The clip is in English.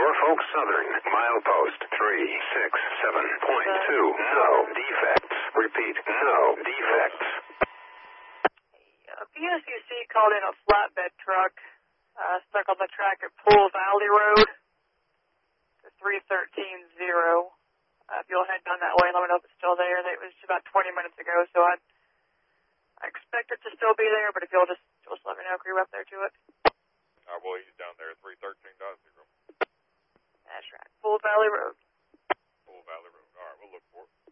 Norfolk Southern, milepost 367.2. No defects. Repeat, no defects. PSUC called in a flatbed truck stuck on the track at Pool Valley Road to 3130. If you'll head down that way, let me know if it's still there. It was about 20 minutes ago, so I expect it to still be there, but if you'll just let me know, crew up there to it. Well, he's down there at 313.0. That's right. Pool Valley Road. Pool Valley Road. All right, we'll look for it.